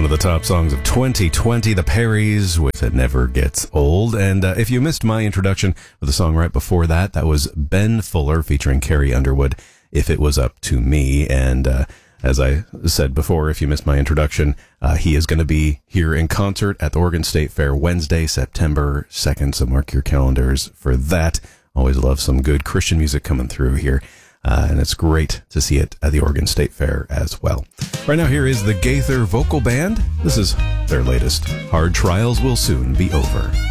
One of the top songs of 2020, The Perrys with It Never Gets Old. And if you missed my introduction with the song right before that, that was Ben Fuller featuring Carrie Underwood, If It Was Up to Me. And as I said before, if you missed my introduction, he is going to be here in concert at the Oregon State Fair Wednesday, September 2nd. So mark your calendars for that. Always love some good Christian music coming through here. And it's great to see it at the Oregon State Fair as well. Right now, here is the Gaither Vocal Band. This is their latest, Hard Trials Will Soon Be Over.